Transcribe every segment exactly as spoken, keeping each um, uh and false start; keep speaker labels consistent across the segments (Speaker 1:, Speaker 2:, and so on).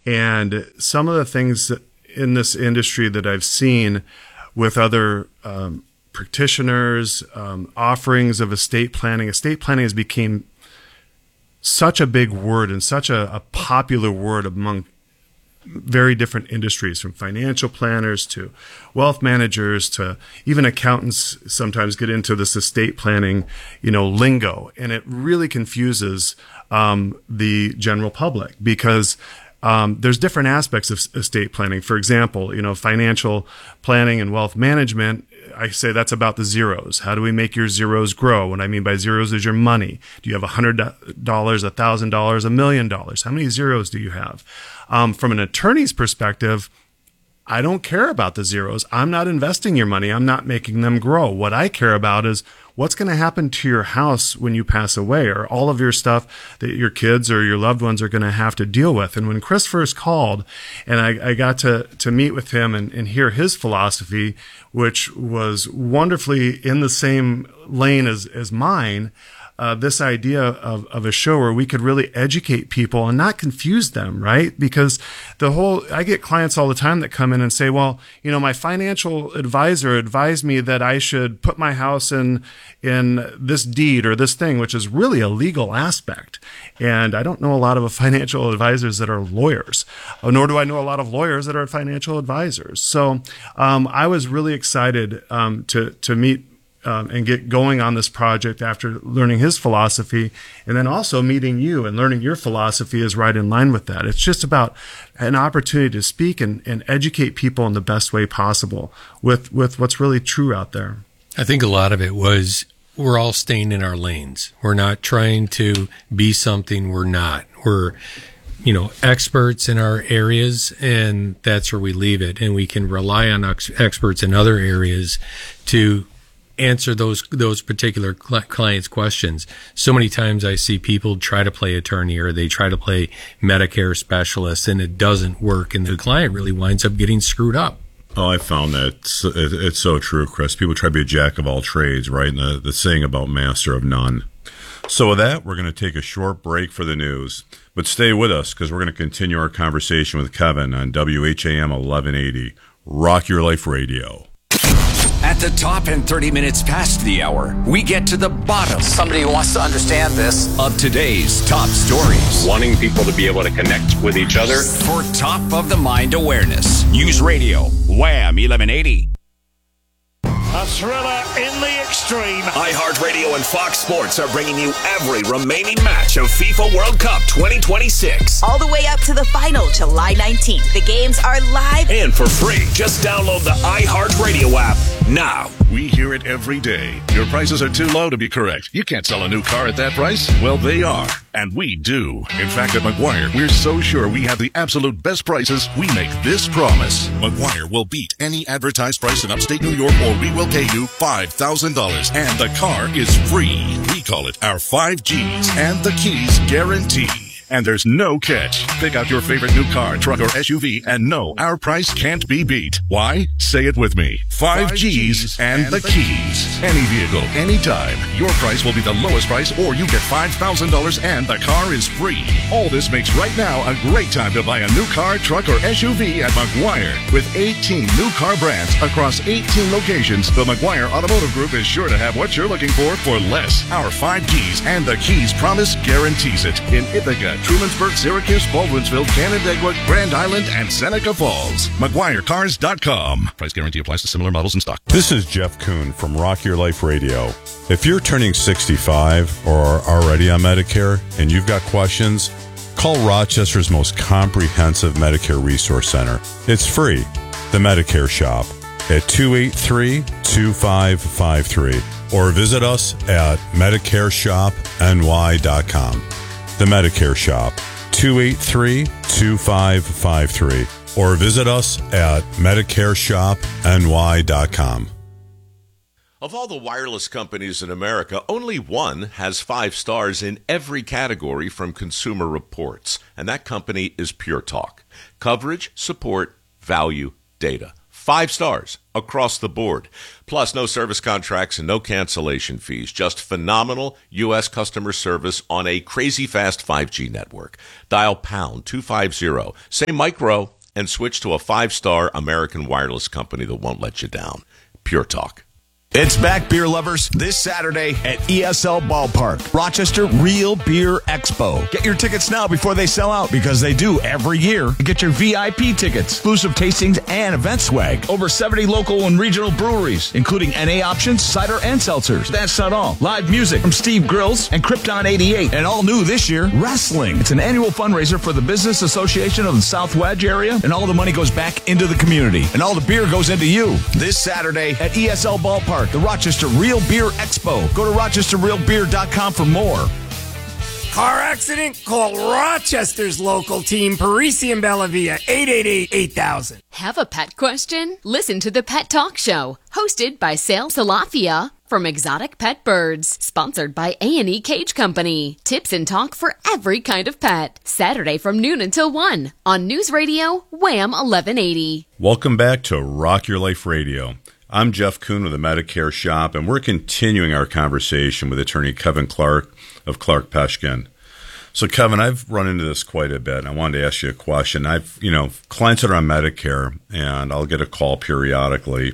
Speaker 1: And some of the things that in this industry that I've seen with other um, practitioners, um, offerings of estate planning, estate planning has become such a big word and such a, a popular word among very different industries, from financial planners to wealth managers to even accountants sometimes get into this estate planning, you know, lingo. And it really confuses um, the general public because um, there's different aspects of estate planning. For example, you know, financial planning and wealth management, I say that's about the zeros. How do we make your zeros grow? What I mean by zeros is your money. Do you have one hundred dollars, one thousand dollars, a million dollars? How many zeros do you have? Um, from an attorney's perspective, I don't care about the zeros. I'm not investing your money. I'm not making them grow. What I care about is what's going to happen to your house when you pass away, or all of your stuff that your kids or your loved ones are going to have to deal with. And when Chris first called and I, I got to, to meet with him and, and hear his philosophy, which was wonderfully in the same lane as, as mine, Uh, this idea of, of a show where we could really educate people and not confuse them, right? Because the whole, I get clients all the time that come in and say, well, you know, my financial advisor advised me that I should put my house in, in this deed or this thing, which is really a legal aspect. And I don't know a lot of financial advisors that are lawyers, nor do I know a lot of lawyers that are financial advisors. So, um, I was really excited, um, to, to meet Um, and get going on this project after learning his philosophy, and then also meeting you and learning your philosophy is right in line with that. It's just about an opportunity to speak and, and educate people in the best way possible with, with what's really true out there.
Speaker 2: I think a lot of it was we're all staying in our lanes. We're not trying to be something we're not. We're, you know, experts in our areas, and that's where we leave it. And we can rely on ex- experts in other areas to answer those those particular clients' questions. So many times I see people try to play attorney or they try to play Medicare specialist, and it doesn't work, and the client really winds up getting screwed up.
Speaker 3: Oh, I found that it's, it's so true, Chris. People try to be a jack of all trades, right? And the, the saying about master of none. So with that, we're going to take a short break for the news. But stay with us, because we're going to continue our conversation with Kevin on W H A M eleven eighty, Rock Your Life Radio.
Speaker 4: At the top and thirty minutes past the hour, we get to the bottom.
Speaker 5: Somebody who wants to understand this.
Speaker 4: Of today's top stories.
Speaker 6: Wanting people to be able to connect with each other.
Speaker 4: For top of the mind awareness. News Radio, Wham eleven eighty.
Speaker 7: A thriller in the extreme.
Speaker 8: iHeartRadio and Fox Sports are bringing you every remaining match of FIFA World Cup twenty twenty-six.
Speaker 9: All the way up to the final, July nineteenth. The games are live
Speaker 8: and for free. Just download the iHeartRadio app now.
Speaker 10: We hear it every day. Your prices are too low to be correct. You can't sell a new car at that price. Well, they are. And we do. In fact, at McGuire, we're so sure we have the absolute best prices, we make this promise. McGuire will beat any advertised price in upstate New York, or we will pay you five thousand dollars. And the car is free. We call it our five G's and the keys guarantee. And there's no catch. Pick out your favorite new car, truck, or S U V and know our price can't be beat. Why? Say it with me. Five, Five G's, G's and, and the, the keys. keys. Any vehicle, anytime. Your price will be the lowest price, or you get five thousand dollars and the car is free. All this makes right now a great time to buy a new car, truck, or S U V at McGuire. With eighteen new car brands across eighteen locations, the McGuire Automotive Group is sure to have what you're looking for for less. Our five G's and the keys promise guarantees it. In Ithaca, Trumansburg, Syracuse, Baldwinsville, Canandaigua, Grand Island, and Seneca Falls. McGuire Cars dot com. Price guarantee applies to similar models in stock.
Speaker 3: This is Jeff Kuhn from Rock Your Life Radio. If you're turning sixty-five or are already on Medicare and you've got questions, call Rochester's most comprehensive Medicare Resource Center. It's free. The Medicare Shop at two eight three, two five five three, or visit us at medicare shop n y dot com. The Medicare Shop, two eight three, two five five three, or visit us at medicare shop n y dot com.
Speaker 11: Of all the wireless companies in America, only one has five stars in every category from Consumer Reports, and that company is Pure Talk. Coverage, support, value, data. Five stars across the board. Plus, no service contracts and no cancellation fees. Just phenomenal U S customer service on a crazy fast five G network. Dial pound two fifty, say micro, and switch to a five-star American wireless company that won't let you down. Pure Talk.
Speaker 8: It's back, beer lovers, this Saturday at E S L Ballpark, Rochester Real Beer Expo. Get your tickets now before they sell out, because they do every year. Get your V I P tickets, exclusive tastings, and event swag. Over seventy local and regional breweries, including N A options, cider, and seltzers. That's not all. Live music from Steve Grills and Krypton eighty-eight. And all new this year, wrestling. It's an annual fundraiser for the Business Association of the South Wedge area, and all the money goes back into the community. And all the beer goes into you. This Saturday at E S L Ballpark, the Rochester Real Beer Expo. Go to rochester real beer dot com for more.
Speaker 12: Car accident? Call Rochester's local team, Parisi and Bellavia, eight eight eight, eight thousand.
Speaker 13: Have a pet question? Listen to the Pet Talk Show, hosted by Sal Salafia from Exotic Pet Birds, sponsored by A and E Cage Company. Tips and talk for every kind of pet. Saturday from noon until one on News Radio Wham eleven eighty.
Speaker 3: Welcome back to Rock Your Life Radio. I'm Jeff Kuhn with the Medicare Shop, and we're continuing our conversation with attorney Kevin Clark of Clark Peshkin. So, Kevin, I've run into this quite a bit, and I wanted to ask you a question. I've, you know, clients that are on Medicare, and I'll get a call periodically,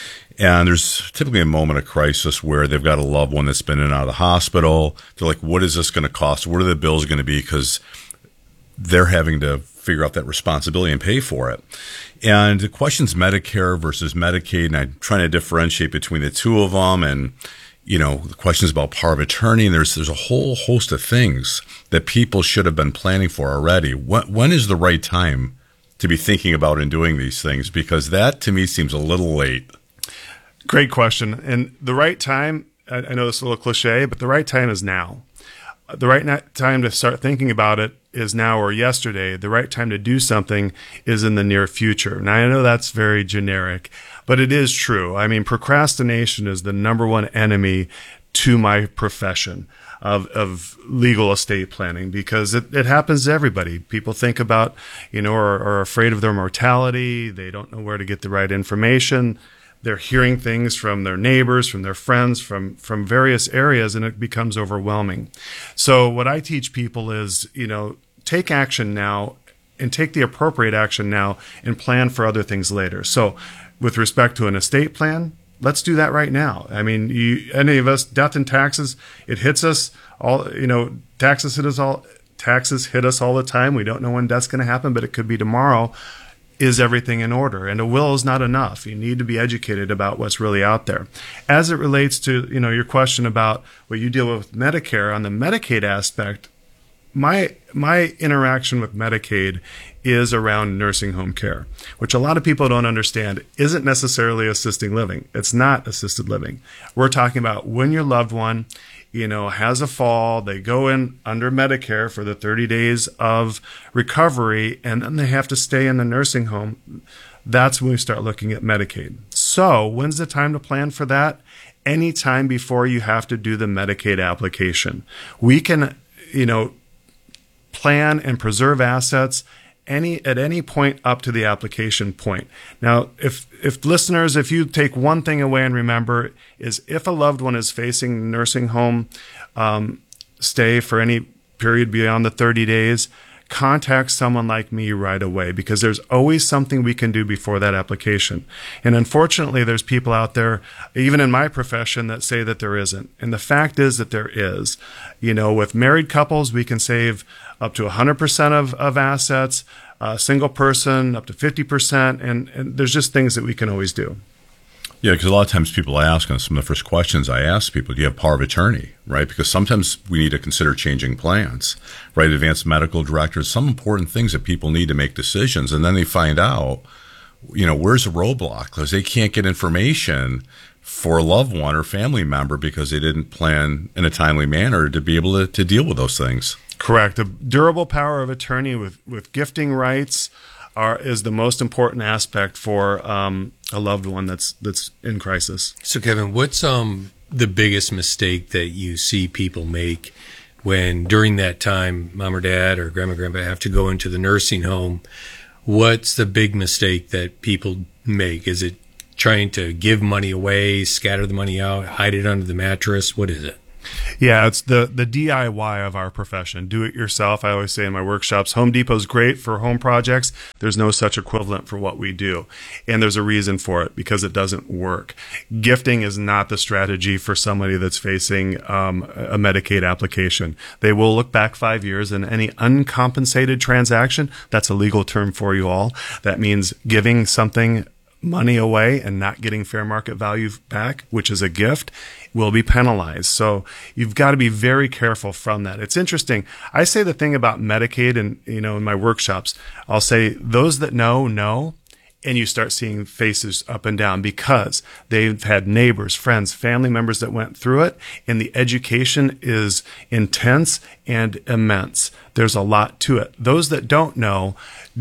Speaker 3: and there's typically a moment of crisis where they've got a loved one that's been in and out of the hospital. They're like, what is this going to cost? What are the bills going to be? Because they're having to figure out that responsibility and pay for it. And the question's Medicare versus Medicaid, and I'm trying to differentiate between the two of them. And, you know, the question's about power of attorney, and there's there's a whole host of things that people should have been planning for already. When, when is the right time to be thinking about and doing these things? Because that, to me, seems a little late.
Speaker 1: Great question. And the right time, I, I know it's a little cliche, but the right time is now. The right time to start thinking about it is now or yesterday. The right time to do something is in the near future. Now, I know that's very generic, but it is true. I mean, procrastination is the number one enemy to my profession of, of legal estate planning, because it, it happens to everybody. People think about, you know, are, are afraid of their mortality. They don't know where to get the right information. They're hearing things from their neighbors, from their friends, from, from various areas, and it becomes overwhelming. So what I teach people is, you know, take action now and take the appropriate action now and plan for other things later. So with respect to an estate plan, let's do that right now. I mean, you, any of us, death and taxes, it hits us all, you know, taxes hit us all, taxes hit us all the time. We don't know when death's going to happen, but it could be tomorrow. Is everything in order? And a will is not enough. You need to be educated about what's really out there. As it relates to, you know, your question about what you deal with Medicare, on the Medicaid aspect, my my interaction with Medicaid is around nursing home care, which a lot of people don't understand isn't necessarily assisted living. It's not assisted living. We're talking about when your loved one, you know, has a fall, they go in under Medicare for the thirty days of recovery, and then they have to stay in the nursing home. That's when we start looking at Medicaid. So when's the time to plan for that? Any time before you have to do the Medicaid application. We can, you know, plan and preserve assets any at any point up to the application point. Now, if if listeners, if you take one thing away and remember, is if a loved one is facing nursing home um, stay for any period beyond the thirty days, contact someone like me right away, because there's always something we can do before that application. And unfortunately, there's people out there, even in my profession, that say that there isn't. And the fact is that there is. You know, with married couples, we can save up to one hundred percent of, of assets, a single person up to fifty percent, and, and there's just things that we can always do.
Speaker 3: Yeah, because a lot of times people ask, and some of the first questions I ask people, do you have power of attorney, right? Because sometimes we need to consider changing plans, right? Advanced medical directors, some important things that people need to make decisions, and then they find out, you know, where's the roadblock? Because they can't get information for a loved one or family member because they didn't plan in a timely manner to be able to, to deal with those things.
Speaker 1: Correct. A durable power of attorney with, with gifting rights are is the most important aspect for um, a loved one that's that's in crisis.
Speaker 2: So, Kevin, what's um the biggest mistake that you see people make when during that time, mom or dad or grandma, grandpa have to go into the nursing home? What's the big mistake that people make? Is it trying to give money away, scatter the money out, hide it under the mattress? What is it?
Speaker 1: Yeah, it's the, the D I Y of our profession. Do it yourself. I always say in my workshops, Home Depot's great for home projects. There's no such equivalent for what we do. And there's a reason for it, because it doesn't work. Gifting is not the strategy for somebody that's facing um, a Medicaid application. They will look back five years and any uncompensated transaction, that's a legal term for you all. That means giving something money away and not getting fair market value back, which is a gift, will be penalized. So you've got to be very careful from that. It's interesting. I say the thing about Medicaid, and you know, in my workshops, I'll say those that know, know, and you start seeing faces up and down because they've had neighbors, friends, family members that went through it, and the education is intense and immense. There's a lot to it. Those that don't know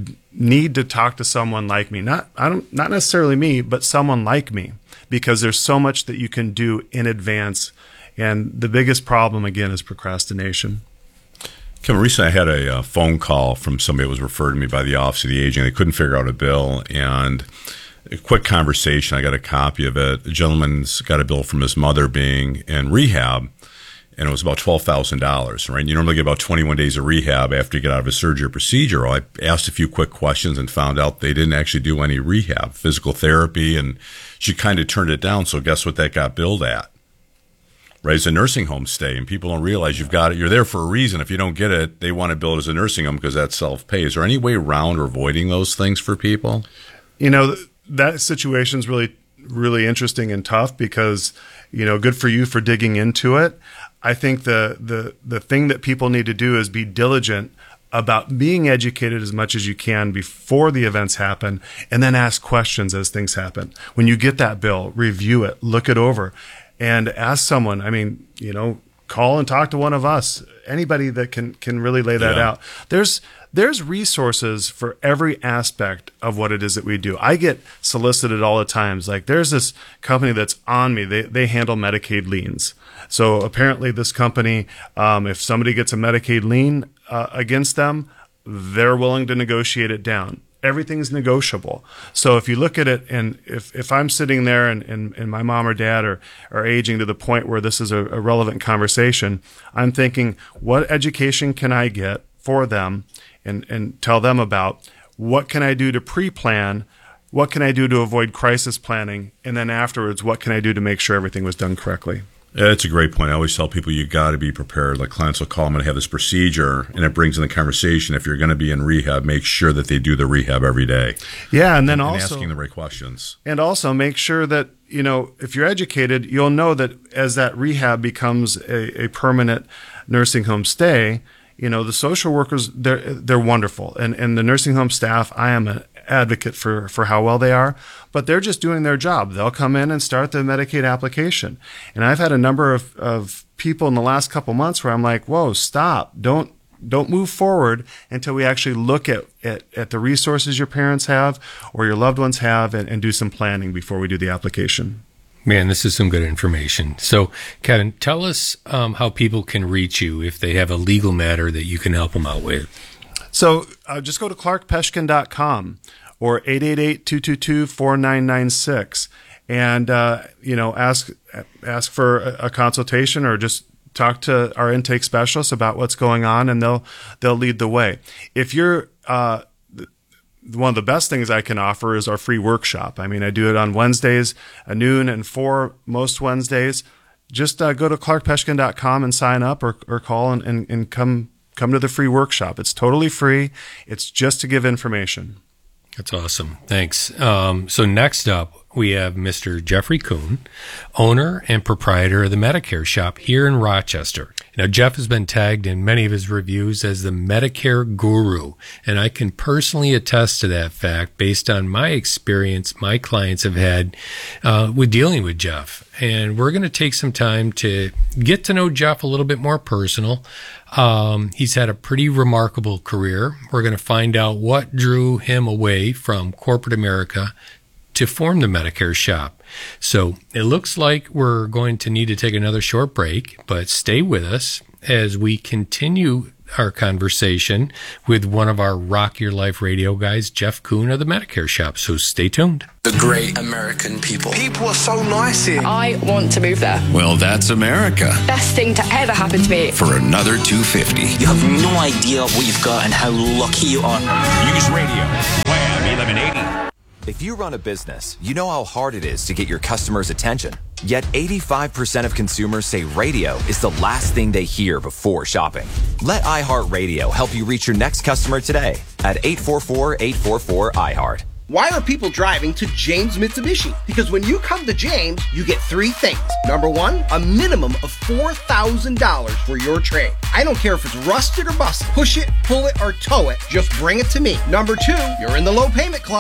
Speaker 1: need to talk to someone like me. Not I don't not necessarily me, but someone like me, because there's so much that you can do in advance. And the biggest problem, again, is procrastination.
Speaker 3: Kevin, recently I had a uh, phone call from somebody that was referred to me by the Office of the Aging. They couldn't figure out a bill, and a quick conversation. I got a copy of it. The gentleman's got a bill from his mother being in rehab, and it was about twelve thousand dollars, right? You normally get about twenty-one days of rehab after you get out of a surgery or procedure. Well, I asked a few quick questions and found out they didn't actually do any rehab, physical therapy, and she kind of turned it down. So guess what that got billed at? Right, it's a nursing home stay, and people don't realize you've got it. You're there for a reason. If you don't get it, they want to bill it as a nursing home because that's self-pay. Is there any way around or avoiding those things for people?
Speaker 1: You know, that situation's really, really interesting and tough because, you know, good for you for digging into it. I think the the the thing that people need to do is be diligent about being educated as much as you can before the events happen, and then ask questions as things happen. When you get that bill, review it, look it over. And ask someone, I mean, you know, call and talk to one of us, anybody that can, can really lay that
Speaker 3: Yeah.
Speaker 1: out. There's, there's resources for every aspect of what it is that we do. I get solicited all the times. Like there's this company that's on me. They, they handle Medicaid liens. So apparently this company, um, if somebody gets a Medicaid lien uh, against them, they're willing to negotiate it down. Everything's negotiable. So if you look at it, and if, if I'm sitting there and, and, and my mom or dad are, are aging to the point where this is a, a relevant conversation, I'm thinking, what education can I get for them and, and tell them about? What can I do to pre-plan? What can I do to avoid crisis planning? And then afterwards, what can I do to make sure everything was done correctly?
Speaker 3: Yeah, that's a great point. I always tell people you got to be prepared. Like clients will call, I'm going to have this procedure, and it brings in the conversation. If you're going to be in rehab, make sure that they do the rehab every day.
Speaker 1: Yeah, and then
Speaker 3: and
Speaker 1: also
Speaker 3: asking the right questions.
Speaker 1: And also make sure that, you know, if you're educated, you'll know that as that rehab becomes a, a permanent nursing home stay, you know, the social workers, they're they're wonderful, and and the nursing home staff, I am an advocate for for how well they are, but they're just doing their job. They'll come in and start the Medicaid application, and I've had a number of of people in the last couple months where I'm like, whoa, stop, don't don't move forward until we actually look at at, at the resources your parents have or your loved ones have, and, and do some planning before we do the application.
Speaker 2: Man, this is some good information. So, Kevin, tell us um, how people can reach you if they have a legal matter that you can help them out with.
Speaker 1: So uh, just go to clark peshkin dot com or eight eight eight, two two two, four nine nine six and, uh, you know, ask ask for a, a consultation, or just talk to our intake specialists about what's going on, and they'll they'll lead the way. If you're uh, one of the best things I can offer is our free workshop. I mean, I do it on Wednesdays, at noon and four most Wednesdays. Just uh, go to clark peshkin dot com and sign up, or, or call and, and, and come come to the free workshop. It's totally free. It's just to give information.
Speaker 2: That's awesome. Thanks. Um, so next up, we have Mister Jeffrey Kuhn, owner and proprietor of the Medicare Shop here in Rochester. Now, Jeff has been tagged in many of his reviews as the Medicare guru, and I can personally attest to that fact based on my experience my clients have had uh, with dealing with Jeff. And we're going to take some time to get to know Jeff a little bit more personal. Um, he's had a pretty remarkable career. We're going to find out what drew him away from corporate America to form the Medicare Shop. So it looks like we're going to need to take another short break, but stay with us as we continue our conversation with one of our Rock Your Life radio guys, Jeff Kuhn of the Medicare Shop. So stay tuned.
Speaker 14: The great American people.
Speaker 15: People are so nice here.
Speaker 16: I want to move there.
Speaker 14: Well, that's America.
Speaker 16: Best thing to ever happen to me.
Speaker 14: For another two fifty.
Speaker 17: You have no idea what you've got and how lucky you are.
Speaker 8: Use radio. Wham, eleven eighty.
Speaker 18: If you run a business, you know how hard it is to get your customers' attention. Yet eighty-five percent of consumers say radio is the last thing they hear before shopping. Let iHeartRadio help you reach your next customer today at eight four four, eight four four, I heart.
Speaker 19: Why are people driving to James Mitsubishi? Because when you come to James, you get three things. Number one, a minimum of four thousand dollars for your trade. I don't care if it's rusted or busted. Push it, pull it, or tow it. Just bring it to me. Number two, you're in the low payment club.